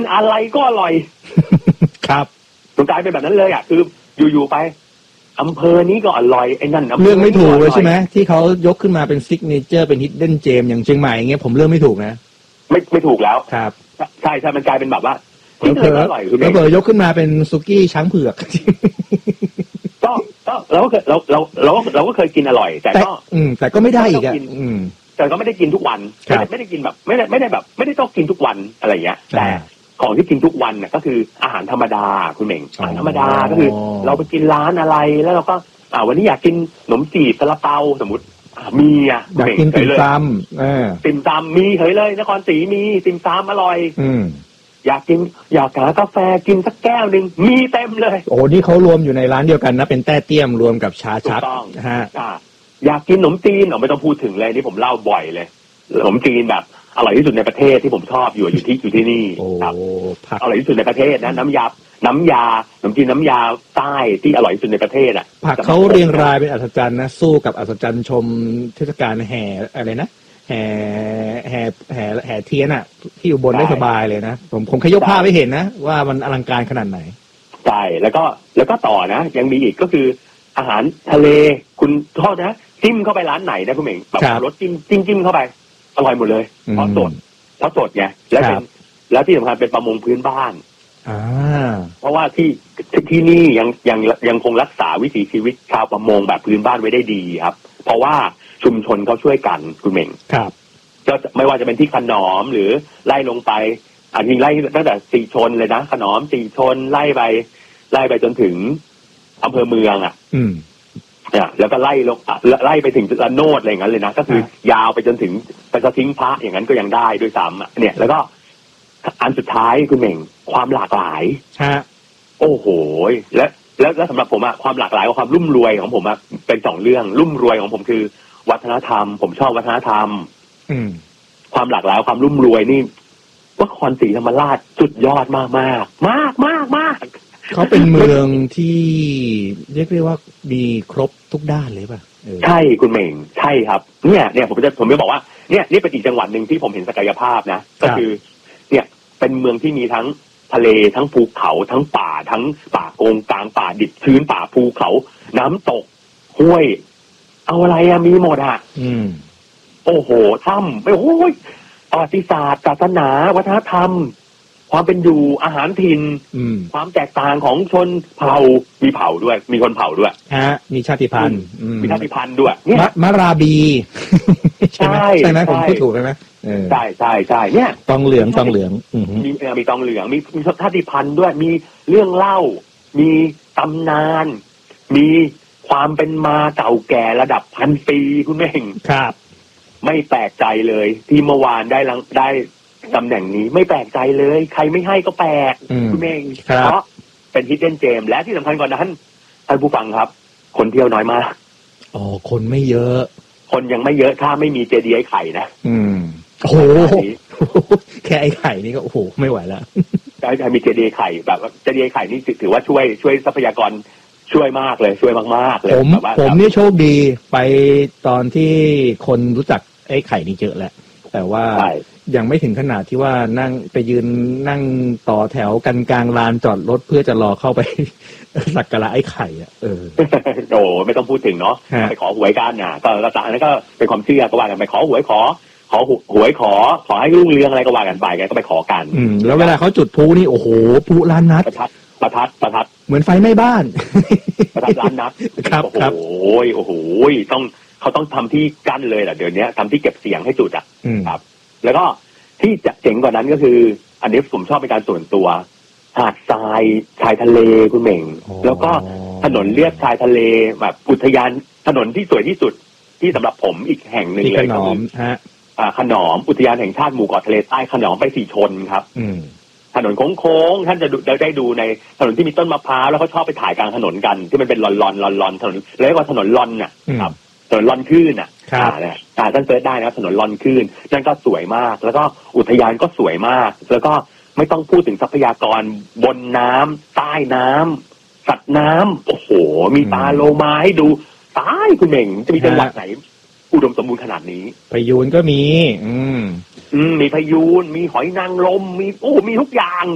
อะไรก็อร่อยครับมันกลายเป็นแบบนั้นเลยอ่ะคืออยู่ๆไปอำเภอนี้ก็อร่อยไอ้นั่นเรื่องไม่ถูกเลยใช่ไหมที่เขายกขึ้นมาเป็นซิกเนเจอร์เป็นฮิดเด้นเจมอย่างเชียงใหม่อย่างเงี้ยผมเรื่องไม่ถูกนะไม่ถูกแล้วครับใช่มันกลายเป็นแบบว่าที่อร่อยคือเบอร์ยกขึ้นมาเป็นซุกี้ช้างเผือกก็เราก็เคยกินอร่อยแต่ก็ไม่ได้อีกอ่ะแต่ก็ไม่ได้กินทุกวันไม่ได้กินแบบไม่ได้ต้องกินทุกวันอะไรอย่างเงี้ยแต่ของที่กินทุกวันเนี่ยก็คืออาหารธรรมดาคุณเหม่งอาหารธรรมดาก็คือเราไปกินร้านอะไรแล้วเราก็วันนี้อยากกินขนมจีบซาลาเปาสมมติมีอยากกินติ่มซำติ่มซำมีเฉยเลยนครศรีมีติ่มซำอร่อยอยากหากาแฟกินสักแก้วนึงมีเต็มเลยโอ้นี่เขารวมอยู่ในร้านเดียวกันนะเป็นแต้เตี้ยมรวมกับชาชักฮะอยากกินขนมจีนไม่ต้องพูดถึงเลยนี่ผมเล่าบ่อยเลยขนมจีนแบบอร่อยที่สุดในประเทศที่ผมชอบอยู่ที่นี่ครับอร่อยที่สุดในประเทศนะน้ำยาขนมจีนน้ำยาใต้ที่อร่อยที่สุดในประเทศอ่ะผักเขาเรียงรายเป็นอัศจรรย์นะสู้กับอัศจรรย์ชมเทศกาลแห่อะไรนะแห่เทียนอ่ะที่อยู่บนได้สบายเลยนะผมเคยยกภาพให้เห็นนะว่ามันอลังการขนาดไหนใช่แล้วก็ต่อนะยังมีอีกก็คืออาหารทะเลคุณโทษนะจิ้มเข้าไปร้านไหนนะคุณเหม่งแบบรสจิ้มเข้าไปอร่อยหมดเลยเพราะสดไงแล้วที่สำคัญเป็นประมงพื้นบ้านเพราะว่าที่นี่ยังคงรักษาวิถีชีวิตชาวประมงแบบพื้นบ้านไว้ได้ดีครับเพราะว่าชุมชนเขาช่วยกันคุณเหม่งครับก็ไม่ว่าจะเป็นที่ขนอมหรือไล่ลงไปจริงไล่ตั้งแต่สีชนเลยนะขนอมสีชนไล่ไปจนถึงอำเภอเมืองเนี่ยแล้วก็ไล่ไปถึงระโนดอะไรอย่างนั้นเลยนะก็คือยาวไปจนถึงไปจะทิ้งพระอย่างนั้นก็ยังได้ด้วยซ้ำเนี่ยแล้วก็อันสุดท้ายคุณเหม่งความหลากหลายโอ้โหแล้วสำหรับผมความหลากหลายกับความรุ่มรวยของผมเป็น2เรื่องรุ่มรวยของผมคือวัฒนธรรมผมชอบวัฒนธรรมความหลากหลายความรุ่มรวยนี่นครศรีธรรมราชสุดยอดมากเขาเป็นเมืองที่เรียกได้ว่ามีครบทุกด้านเลยป่ะใช่คุณเหม่งใช่ครับเนี่ยผมจะบอกว่านี่เป็นอีกจังหวัดหนึ่งที่ผมเห็นศักยภาพนะก็คือเนี่ยเป็นเมืองที่มีทั้งทะเลทั้งภูเขาทั้งป่าทั้งป่าโกงกลางป่าดิบชื้นป่าภูเขาน้ำตกห้วยเอาอะไรมีหมดโอ้โหถ้ำไม่โอ้ยประวัติศาสตร์ศาสนาวัฒนธรรมความเป็นอยู่อาหารถิ่นความแตกต่างของชนเผ่ามีเผ่าด้วยมีคนเผ่าด้วยมีชาติพันธุ์มีชาติพันธุ์ด้วยมะราบีใช่ไหมผมพูดถูกไหมใช่เนี่ยตองเหลืองมีตองเหลืองมีชาติพันธุ์ด้วยมีเรื่องเล่ามีตำนานมีความเป็นมาเก่าแก่ระดับพันปีคุณแม่งครับไม่แปลกใจเลยที่เมื่อวานได้ตำแหน่งนี้ไม่แปลกใจเลยใครไม่ให้ก็แปลกคุณเองเพราะเป็นฮิดเด้นเจมและที่สำคัญกว่านั้นท่านผู้ฟังครับคนเที่ยวน้อยมากคนไม่เยอะคนยังไม่เยอะถ้าไม่มีเจดีย์ไอ้ไข่นะโอ้โหแค่ไอ้ไข่นี่ก็โอ้โหไม่ไหวแล้วถ้ามีเจดีย์ไข่แบบเจดีย์ไอ้ไข่นี่ถือว่าช่วยทรัพยากรช่วยมากเลยช่วยมากๆเลยผมนี่โชคดีไปตอนที่คนรู้จักไอ้ไข่นี่เยอะแหละแต่ว่ายังไม่ถึงขนาดที่ว่านั่งไปยืนนั่งต่อแถวกันกลางลานจอดรถเพื่อจะรอเข้าไปสักการะไอ้ไข่โอ้ไม่ต้องพูดถึงเนาะไปขอหวยกันก็อันนั้นก็เป็นความเชื่อก็ว่ากันไปขอหวยขอหวยขอให้รุ่งเรืองอะไรก็ว่ากันไปก็ไปขอกันแล้วเวลาเขาจุดพลุนี่โอ้โหพลุล้านนัดประทัดเหมือนไฟไหม้บ้านประทัดล้านนัดครับโอ้โหเขาต้องทำที่กั้นเลยแหละเดี๋ยวนี้ทำที่เก็บเสียงให้จุดครับแล้วก็ที่จะเจ๋งกว่านั้นก็คืออันนี้ผมชอบเป็นการส่วนตัวหาดทรายชายทะเลคุณเหม่งแล้วก็ถนนเลียบชายทะเลแบบอุทยานถนนที่สวยที่สุดที่สำหรับผมอีกแห่งหนึ่งเลยก็คือขนอมอุทยานแห่งชาติหมู่เกาะทะเลใต้ขนอมไปสีชนครับถนนโค้งๆท่านจะได้ดูในถนนที่มีต้นมะพร้าวแล้วเขาชอบไปถ่ายกลางถนนกันที่มันเป็นลอนถนนเรียกว่าถนนลอนครับถนนลอนคลื่นท่านเซิร์ชได้นะถนนลอนคลื่นนั่นก็สวยมากแล้วก็อุทยานก็สวยมากแล้วก็ไม่ต้องพูดถึงทรัพยากรบนน้ำใต้น้ำสัตว์น้ำโอ้โหมีปลาโลมาให้ดูตายคุณเหม่งจะมีจังหวัดไหนอุดมสมบูรณ์ขนาดนี้พายุนก็มีมีพายุนมีหอยนางรมมีทุกอย่าง